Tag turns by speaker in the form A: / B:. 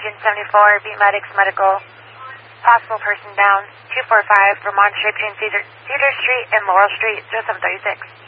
A: Engine 74, beat medics, medical. Possible person down. 245 Vermont Street between Cedar Street and Laurel Street, 0736.